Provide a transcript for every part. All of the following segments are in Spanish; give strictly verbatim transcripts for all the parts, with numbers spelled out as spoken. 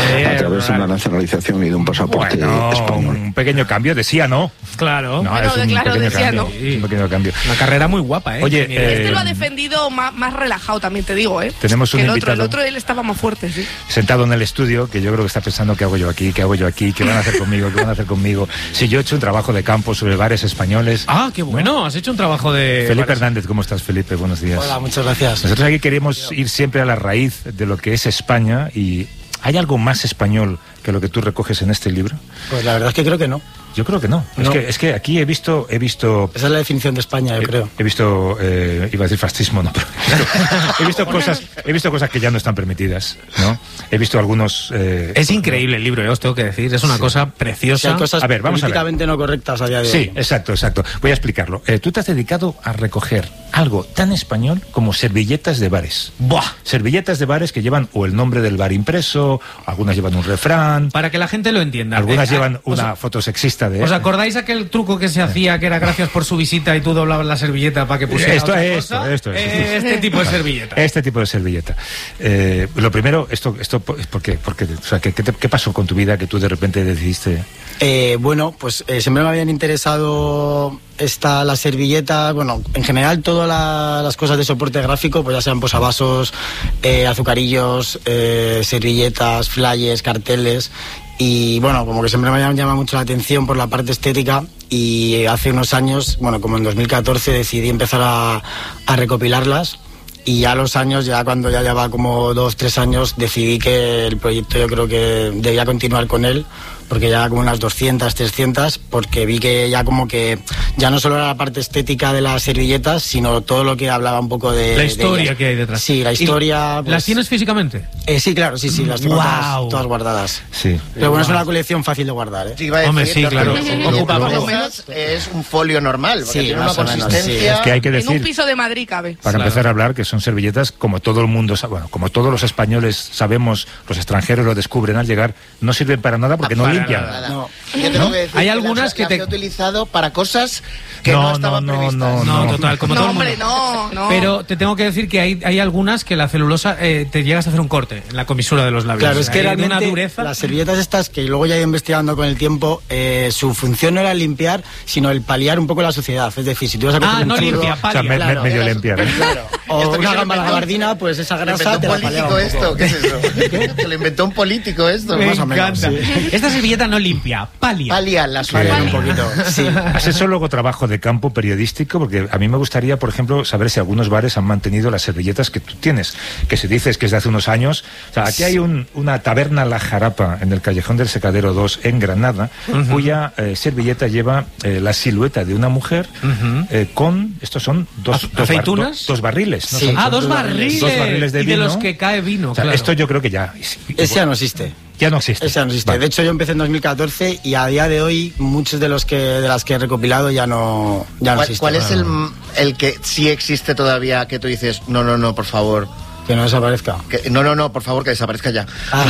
eh, a través de una nacionalización y de un pasaporte bueno, español. Un pequeño cambio, decía no. Claro. No, Bueno, es un claro, pequeño decía cambio, no. sí. Un pequeño cambio. Una carrera muy guapa, ¿eh? Oye, Mira, eh, Este lo ha defendido más, más relajado, también te digo, ¿eh? Tenemos un que el invitado. otro, el otro él estaba más fuerte, sí. Sentado en el estudio, que yo creo que está pensando qué hago yo aquí, qué hago yo aquí, qué van a hacer conmigo, qué van a hacer conmigo. Si yo he hecho un trabajo de campo sobre bares españoles. Ah, qué bueno, has hecho un trabajo de... Felipe bares. Hernández, ¿cómo estás, Felipe? Buenos días. Hola, muchas gracias. Nosotros aquí queremos ir siempre a la raíz de lo que es España y ¿hay algo más español que lo que tú recoges en este libro? Pues la verdad es que creo que no. Yo creo que no. No. Es que, es que aquí he visto, he visto. Esa es la definición de España, yo He, creo. he visto, eh, iba a decir fascismo, no, pero he visto, he visto cosas, he visto cosas que ya no están permitidas, ¿no? He visto algunos. Eh, Es increíble el libro, eh, os tengo que decir, es una Sí. cosa Si preciosa. hay cosas A ver, vamos a ver. políticamente no correctas a día de hoy. Sí, exacto, exacto. Voy a explicarlo. Eh, tú te has dedicado a recoger algo tan español como servilletas de bares. Buah. Servilletas de bares que llevan o el nombre del bar impreso, algunas llevan un refrán, Para que la gente lo entienda. algunas Eh, llevan ¿os- una foto sexista de. ¿Os acordáis aquel truco que se hacía que era gracias por su visita y tú doblabas la servilleta para que pusiera Esto, otra esto, cosa? esto, esto. Eh, Este tipo de servilleta. Este tipo de servilleta. Eh, lo primero, esto, esto, ¿por qué? Porque, o sea, ¿qué, qué, te- qué pasó con tu vida que tú de repente decidiste? Eh, bueno, pues eh, siempre me habían interesado esta, la servilleta, bueno, en general todas la- las cosas de soporte gráfico, pues ya sean posavasos, eh, azucarillos, eh, servilletas, flyers, carteles. Y bueno, como que siempre me habían llamado mucho la atención por la parte estética y hace unos años, bueno, como en dos mil catorce decidí empezar a, a recopilarlas. Y ya a los años, ya cuando ya llevaba como dos, tres años, decidí que el proyecto yo creo que debía continuar con él, porque ya como unas doscientas, trescientas, porque vi que ya como que ya no solo era la parte estética de las servilletas, sino todo lo que hablaba un poco de... La de historia ellas. que hay detrás. Sí, la ¿Y historia... ¿Las pues, tienes físicamente? eh, sí, claro, sí, sí, las tengo Guau. todas, todas guardadas. Sí. Pero bueno, es una colección fácil de guardar, ¿eh? Sí, iba a decir, Hombre, sí, lo- claro. lo- Ocupa ocupa por lo menos, es un folio normal, porque Sí, tiene una más o menos, consistencia. Es que hay que En un decir, piso de Madrid cabe. para Claro. empezar a hablar, que son servilletas, como todo el mundo sabe, bueno, como todos los españoles sabemos, los extranjeros lo descubren al llegar, no sirven para nada porque no Para limpian. nada. No. Yo tengo que decir Hay que algunas las- que las te- he utilizado para cosas que No, no, no, estaban no, previstas. no, No, no. total, como No, todo el hombre, mundo. no, no. Pero te tengo que decir que hay, hay algunas que la celulosa eh, te llegas a hacer un corte en la comisura de los labios. Claro, es que Hay de realmente una dureza. las servilletas estas, que luego ya he ido investigando con el tiempo, eh, su función no era limpiar, sino el paliar un poco la suciedad. Es decir, si tú vas a coger Ah, un no churro limpia, O sea, palia. me- me- claro. medio limpiar. ¿eh? Claro. o Esto que una se lo gamba a la inventó- gabardina, pues esa ¿Lo grasa inventó te un la paliaba político un poco. esto? ¿Qué es eso? ¿Que lo inventó un político esto? Me más o menos, encanta. sí. Esta servilleta no limpia, palia. Palia, la Paliar suya. un poquito, sí. ¿Has hecho luego trabajo de campo periodístico? Porque a mí me gustaría, por ejemplo, saber si algunos bares han mantenido las servilletas que tú tienes, que se dices que es de hace unos años. O sea, aquí hay un- una taberna La Jarapa en el Callejón del Secadero dos en Granada, cuya eh, servilleta lleva eh, la silueta de una mujer eh, con, estos son dos, ¿Ace- dos, bar- aceitunas? do- dos barriles. ¿no? Sí. Son- Ah, son dos barriles. Dos barriles de y de vino. los que cae vino, O sea, claro. esto yo creo que ya... Ese ya no existe. Ya no existe. Ese ya no existe. Vale. De hecho, yo empecé en dos mil catorce y a día de hoy muchos de los que de las que he recopilado ya no ya no ¿Cuál, existen. cuál es el, el que sí existe todavía que tú dices, no, no, no, por favor? Que no desaparezca. Que, no, no, no, por favor, que desaparezca ya. Ah.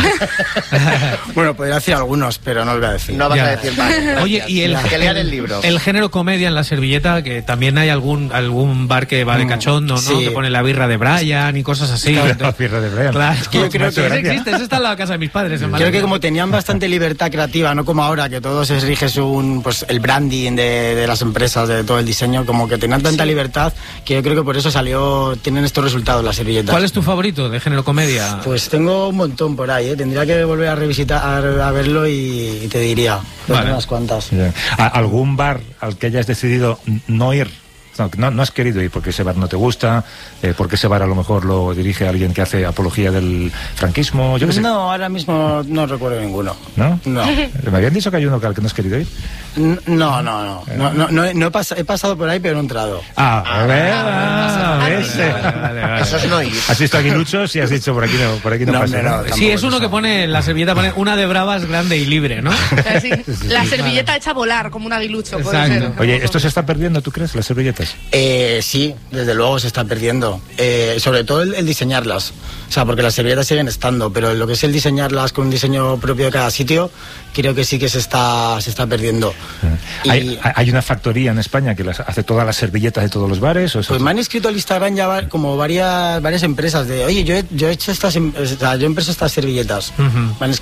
Bueno, podría decir algunos, pero no los voy a decir. No vas Ya. a decir más. Oye, y el, que lean el libro. el género comedia en la servilleta, que también hay algún algún bar que va de cachondo, ¿no? sí. Que pone la birra de Brian y cosas así. La Entonces- birra de Brian. Claro, Es que yo creo Eso que- existe, eso está en la casa de mis padres. En Creo Málaga. que como tenían bastante libertad creativa, no como ahora, que todo se rige según pues, el branding de, de las empresas, de todo el diseño, como que tenían tanta libertad que yo creo que por eso salió, tienen estos resultados las servilletas. ¿Cuál es tu favorito de género comedia? Pues tengo un montón por ahí, ¿eh? Tendría que volver a revisitar, a, a verlo y, y te diría. Tengo Vale. unas cuantas. Ya. ¿A- ¿Algún bar al que hayas decidido no ir? No, no, no has querido ir porque ese bar no te gusta, eh, porque ese bar a lo mejor lo dirige alguien que hace apología del franquismo, yo qué sé. No, ahora mismo no recuerdo ninguno. ¿No? No. Me habían dicho que hay uno al que no has querido ir. No, no, no. no, no, no, no he, pas- he pasado por ahí, pero no he entrado. Ah, a ver, ah, ¿ves? Vale, vale, vale. Eso es no ir. Has visto aguiluchos y has dicho por aquí no, por aquí no, No, pasa. hombre, no, ¿no? tampoco Sí, es es uno eso. que pone, la servilleta pone una de bravas grande y libre, ¿no? Así, la servilleta hecha a volar, como un aguilucho, puede Exacto. ser. Oye, ¿esto se está perdiendo, tú crees, las servilletas? Eh, sí, desde luego se está perdiendo. Eh, sobre todo el, el diseñarlas. O sea, porque las servilletas siguen estando, pero lo que es el diseñarlas con un diseño propio de cada sitio, creo que sí que se está, se está perdiendo. Y, ¿Hay, hay una factoría en España que las, hace todas las servilletas de todos los bares? ¿O eso? pues me han escrito al Instagram ya va- como varias varias empresas de, oye, yo he, yo he hecho estas, em- o sea, yo he impreso estas servilletas. Ujú. Me han